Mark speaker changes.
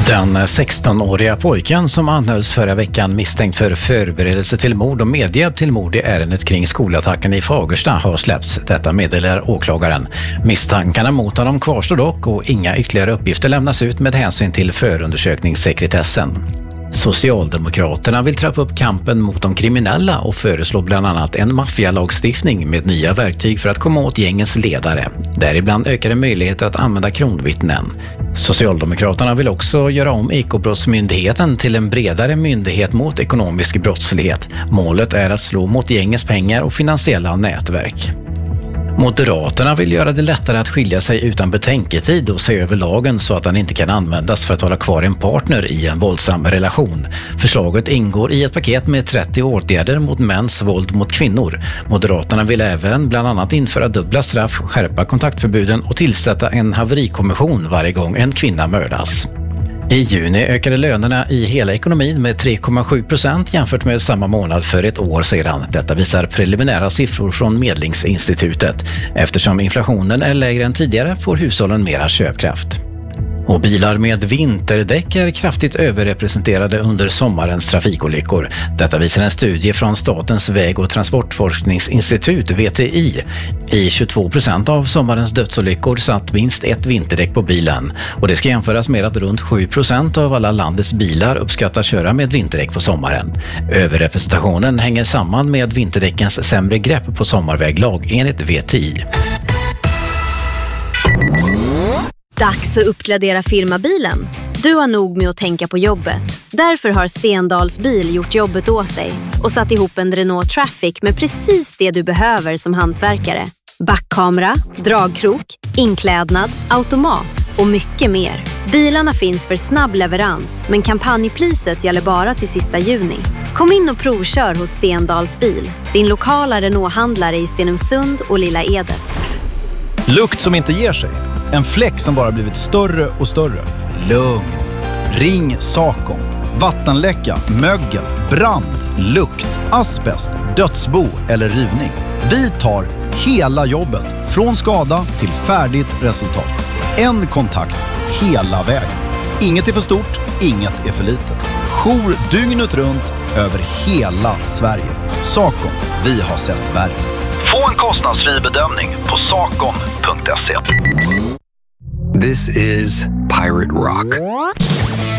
Speaker 1: Den 16-åriga pojken som anhölls förra veckan misstänkt för förberedelse till mord och medhjälp till mord i ärendet kring skolattacken i Fagersta har släppts. Detta meddelar åklagaren. Misstankarna mot honom kvarstår dock och inga ytterligare uppgifter lämnas ut med hänsyn till förundersökningssekretessen. Socialdemokraterna vill trappa upp kampen mot de kriminella och föreslår bland annat en maffialagstiftning med nya verktyg för att komma åt gängens ledare. Däribland ökade möjligheter att använda kronvittnen. Socialdemokraterna vill också göra om Ekobrottsmyndigheten till en bredare myndighet mot ekonomisk brottslighet. Målet är att slå mot gängens pengar och finansiella nätverk. Moderaterna vill göra det lättare att skilja sig utan betänketid och se över lagen så att den inte kan användas för att hålla kvar en partner i en våldsam relation. Förslaget ingår i ett paket med 30 åtgärder mot mäns våld mot kvinnor. Moderaterna vill även bland annat införa dubbla straff, skärpa kontaktförbuden och tillsätta en haverikommission varje gång en kvinna mördas. I juni ökade lönerna i hela ekonomin med 3,7% jämfört med samma månad för ett år sedan. Detta visar preliminära siffror från Medlingsinstitutet. Eftersom inflationen är lägre än tidigare får hushållen mera köpkraft. Och bilar med vinterdäck är kraftigt överrepresenterade under sommarens trafikolyckor. Detta visar en studie från Statens väg- och transportforskningsinstitut, VTI. I 22% av sommarens dödsolyckor satt minst ett vinterdäck på bilen. Och det ska jämföras med att runt 7% av alla landets bilar uppskattar köra med vinterdäck på sommaren. Överrepresentationen hänger samman med vinterdäckens sämre grepp på sommarväglag enligt VTI.
Speaker 2: Dags att uppgradera firmabilen. Du har nog med att tänka på jobbet. Därför har Stendals bil gjort jobbet åt dig och satt ihop en Renault Traffic med precis det du behöver som hantverkare. Backkamera, dragkrok, inklädnad, automat och mycket mer. Bilarna finns för snabb leverans, men kampanjpriset gäller bara till sista juni. Kom in och provkör hos Stendals bil, din lokala Renault-handlare i Stenungsund och Lilla Edet.
Speaker 3: Lukt som inte ger sig. En fläck som bara blivit större och större. Lugn. Ring Sakon. Vattenläcka, mögel, brand, lukt, asbest, dödsbo eller rivning. Vi tar hela jobbet från skada till färdigt resultat. En kontakt hela vägen. Inget är för stort, inget är för litet. Jour dygnet runt över hela Sverige. Sakon, vi har sett värre.
Speaker 4: Få en kostnadsfri bedömning på sakon.se.
Speaker 5: This is Pirate Rock.